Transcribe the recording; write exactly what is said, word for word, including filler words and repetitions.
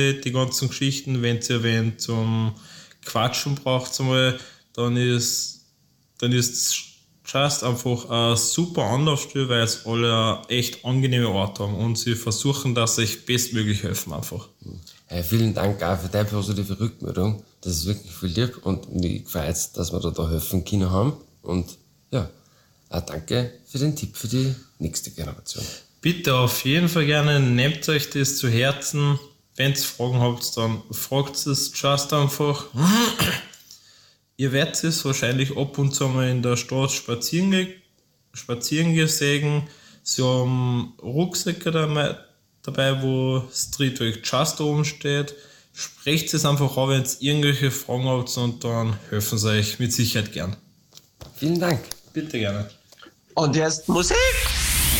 die ganzen Geschichten, wenn ihr wen zum Quatschen braucht, einmal, dann ist dann ist Just einfach eine super Anlaufstelle, weil es alle eine echt angenehme Art haben und sie versuchen, dass sie euch bestmöglich helfen einfach. Hey, vielen Dank auch für deine positive Rückmeldung. Das ist wirklich viel lieb und mich gefreut, dass wir da, da helfen können haben. Und ja, auch danke für den Tipp für die nächste Generation. Bitte auf jeden Fall gerne, nehmt euch das zu Herzen. Wenn ihr Fragen habt, dann fragt es Just einfach. Ihr werdet es wahrscheinlich ab und zu mal in der Stadt spazieren, ge- spazieren gesehen. Sie haben Rucksäcke dabei, dabei wo Streetwear Just oben steht. Sprecht es einfach an, wenn ihr irgendwelche Fragen habt und dann helfen sie euch mit Sicherheit gern. Vielen Dank. Bitte gerne. Und jetzt Musik!